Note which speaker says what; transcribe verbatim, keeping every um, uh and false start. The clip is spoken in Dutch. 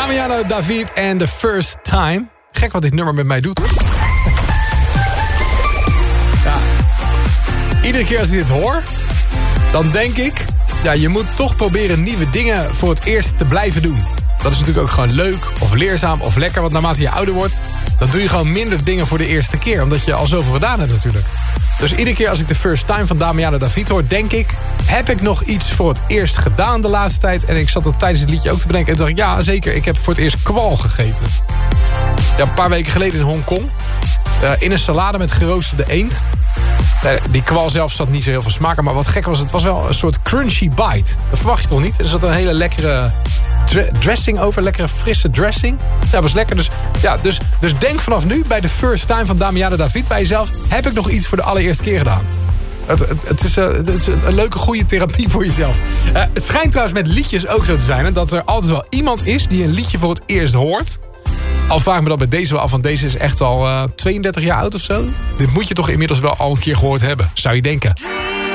Speaker 1: Damiano David en The First Time. Gek wat dit nummer met mij doet. Ja. Iedere keer als ik dit hoor, dan denk ik... ja, je moet toch proberen nieuwe dingen voor het eerst te blijven doen. Dat is natuurlijk ook gewoon leuk of leerzaam of lekker. Want naarmate je ouder wordt, dan doe je gewoon minder dingen voor de eerste keer. Omdat je al zoveel gedaan hebt natuurlijk. Dus iedere keer als ik The First Time van Damiano David hoor, denk ik... heb ik nog iets voor het eerst gedaan de laatste tijd? En ik zat dat tijdens het liedje ook te bedenken. En toen dacht ik, ja zeker, ik heb voor het eerst kwal gegeten. Ja, een paar weken geleden in Hongkong. Uh, in een salade met geroosterde eend. Uh, die kwal zelf zat niet zo heel veel smaak. Maar wat gek was, het was wel een soort crunchy bite. Dat verwacht je toch niet? Er zat een hele lekkere dre- dressing over. Lekkere frisse dressing. Ja, dat was lekker. Dus, ja, dus, dus denk vanaf nu bij The First Time van Damiano David bij jezelf... heb ik nog iets voor de allereerste keer gedaan? Het, het, het, is, uh, het is een leuke, goede therapie voor jezelf. Uh, het schijnt trouwens met liedjes ook zo te zijn... Hè, dat er altijd wel iemand is die een liedje voor het eerst hoort... Al vraag ik me dat bij deze wel af, want deze is echt al uh, tweeëndertig jaar oud of zo. Dit moet je toch inmiddels wel al een keer gehoord hebben, zou je denken.